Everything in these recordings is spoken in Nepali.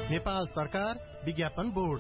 नेपाल सरकार विज्ञापन बोर्ड।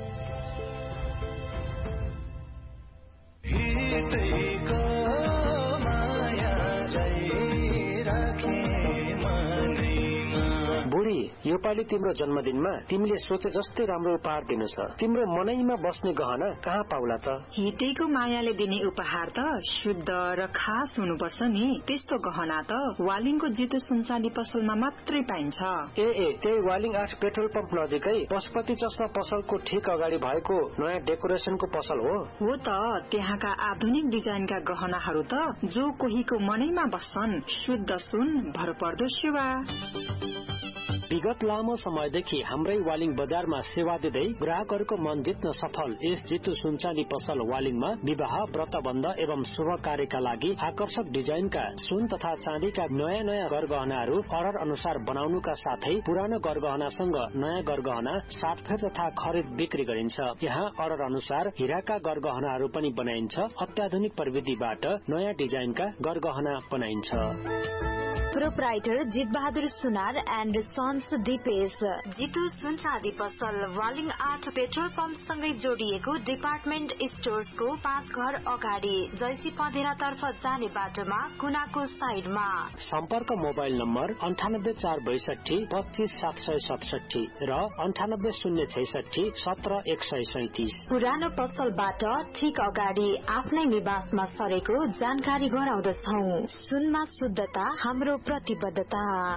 बुढी, योपालि तिम्रो जन्मदिनमा तिमीले सोचे जस्तै राम्रो उपहार दिनु छ। तिम्रो मनैमा बस्ने गहना कहाँ पाउला त? हितेको मायाले दिने उपहार त शुद्ध र खास हुनुपर्छ नि। त्यस्तो गहना त वालिङको जितु सुनचाँदी पसलमा मात्रै पाइन्छ। त्यही वालिङ 8 पेट्रोल पम्प नजिकै पशुपति चस्मा पसलको ठिक अगाडि भएको नयाँ डेकोरेसनको पसल हो। हो त, त्यहाँका आधुनिक डिजाइनका गहनाहरू त जो कोहीको मनैमा बस्छन्। शुद्ध सुन, भरपर्दो सेवा। विगत लामो समयदेखि हाम्रै वालिङ बजारमा सेवा दिँदै ग्राहकहरूको मन जित्न सफल यस जितु सुनचाँदी पसल वालिङमा विवाह, व्रतबन्ध एवं शुभ कार्यका लागि आकर्षक डिजाइनका सुन तथा चाँदीका नयाँ नयाँ गरगहनाहरू अर्डर अनुसार बनाउनुका साथै पुरानो गरगहनासँग नयाँ गरगहना साटफेर तथा खरिद बिक्री गरिन्छ। यहाँ अर्डर अनुसार हीराका गरगहनाहरू पनि बनाइन्छ। अत्याधुनिक प्रविधिबाट नयाँ डिजाइनका गरगहना बनाइन्छ। प्रोप्राइटर जित बहादुर सुनार एन्ड सन्स दिपेश। जितु सुनचाँदी पसल वालिङ 8 पेट्रोल पम्प सँगै जोडिएको डिपार्टमेन्ट स्टोर्सको 5 घर अगाडि जैसी पँधेरा तर्फ जाने बाटोमा कुनाको साइडमा। सम्पर्क मोबाइल नम्बर 9846 25767 र 9806 17137। पुरानो पसलबाट ठिक अगाडि आफ्नै निवासमा सरेको जानकारी गराउँदछौ। सुनमा शुद्धता हाम्रो प्रतिबद्धता।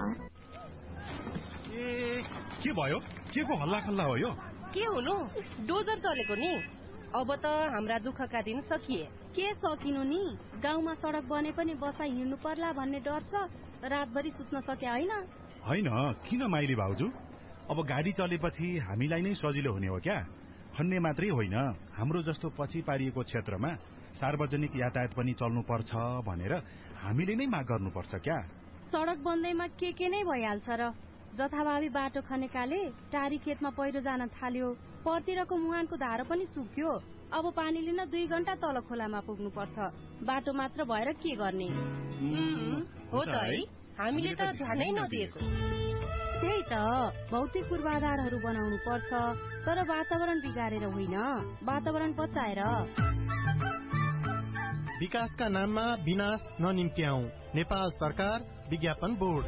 के भयो? के को हल्ला खल्ला हो यो? के हुनु, डोजर चलेको नि। अब त हाम्रा दुःखका दिन सकिए। के सकिनु नि, गाउँमा सडक बने पनि बसाइ हिँड्नु पर्ला भन्ने डर छ। रातभरि सुत्न सके होइन? किन माइली भाउजू? अब गाडी चलेपछि हामीलाई नै सजिलो हुने हो क्या? खन्ने मात्रै होइन, हाम्रो जस्तो पछि पारिएको क्षेत्रमा सार्वजनिक यातायात पनि चल्नु पर्छ भनेर हामीले नै माग गर्नुपर्छ क्या? सडक बन्दैमा के नै भइहाल्छ र। जथाभावी बाटो खनेकाले टारी खेतमा पहिरो जान थाल्यो। परतिरको मुहानको धारो पनि सुक्यो। अब पानी लिन 2 घण्टा तल खोलामा पुग्नु पर्छ। बाटो मात्र भएर के गर्ने? हो त है, हामीले त ध्यानै नदिएको। त्यही त, भौतिक पूर्वाधारहरू बनाउनु पर्छ, तर वातावरण बिगारेर होइन, वातावरण बचाएर। विकासका नाममा विनाश ननिम्त्याऊ। नेपाल सरकार विज्ञापन बोर्ड।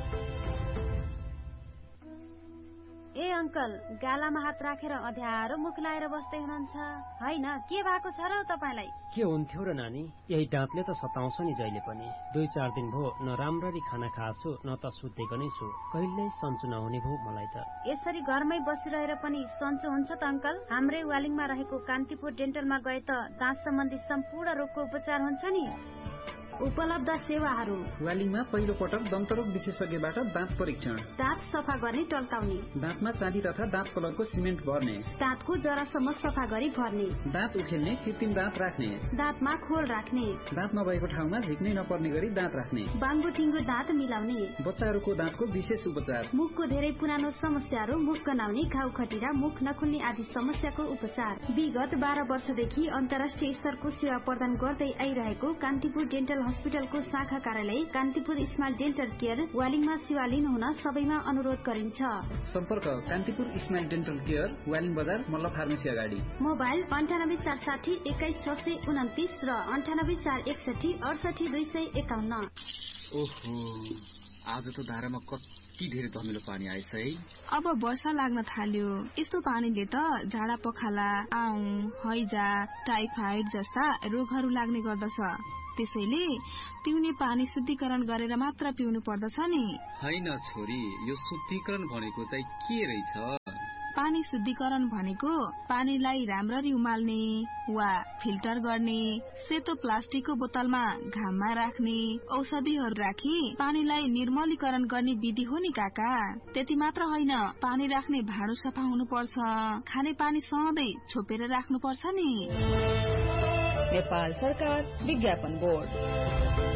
ए अंकल, गालामा हात राखेर अध्यारो मुख लाएर बस्दै हुनुहुन्छ हैन? के भएको छ र तपाईलाई? के हुन्थ्यो र नानी, यही डाँटले त सताउँछ नि जहिले पनि। 2-4 दिन भो न राम्ररी खाना खाछु न त सुतेको नै छु। कहिल्यै सन्चो नहुने भो मलाई त। यसरी घरमै बसिरहेर पनि सन्चो हुन्छ त अंकल? हाम्रै वालिङमा रहेको कान्तिपुर डेन्टलमा गए त दाँत सम्बन्धी सम्पूर्ण रोगको उपचार हुन्छ नि। उपलब्ध सेवाहरू: वालिङमा पहिलो पटक दन्तरोग विशेषज्ञबाट दाँत परीक्षण, दाँत सफा गर्ने टल्काउने, दाँतमा चाँदी तथा दाँत कलरको सिमेन्ट भर्ने, दाँतको जरासम्म सफा गरी भर्ने, दाँत उखेल्ने, कृत्रिम दाँत राख्ने, दाँतमा खोल राख्ने, दाँत नभएको ठाउँमा झिक्नै नपर्ने गरी दाँत राख्ने, बाङ्गो टिङ्गो दाँत मिलाउने, बच्चाहरूको दाँतको विशेष उपचार, मुखको धेरै पुरानो समस्याहरू, मुख गनाउने, घाउ खटिरा, मुख नखुल्ने आदि समस्याको उपचार। विगत 12 वर्षदेखि अन्तर्राष्ट्रिय स्तरको सेवा प्रदान गर्दै आइरहेको कान्तिपुर डेन्टल हस्पिटलको शाखा कार्यालय कान्तिपुर स्माइल डेन्टल केयर वालिङमा सेवा लिनुहुन सबैमा अनुरोध गरिन्छ। सम्पर्क Kantipur smile dental care, Waling बजार, मल्ल फार्मेसी अगाडि। मोबाइल 9846 21629 र 9841 68251। ओहो, आज त धारामा कति धेरै धमिलो पानी आएछ है। अब वर्षा लाग्न थाल्यो। यस्तो पानीले त झाडा पखाला, आउँ, हैजा, टाइफाइड जस्ता रोगहरू लाग्ने गर्दछ। त्यसैले पिउने पानी शुद्धिकरण गरेर मात्र पिउनु पर्दछ नि। हैन छोरी, यो शुद्धिकरण भनेको चाहिँ के रहेछ? पानी शुद्धिकरण भनेको पानीलाई राम्ररी उमाल्ने वा फिल्टर गर्ने, सेतो प्लास्टिकको बोतलमा घाममा राख्ने, औषधिहरू राखी पानीलाई निर्मलीकरण गर्ने विधि हो नि काका। त्यति मात्र होइन, पानी राख्ने भाँडो सफा हुनुपर्छ। खाने पानी सधैँ छोपेर राख्नुपर्छ नि। नेपाल सरकार विज्ञापन बोर्ड।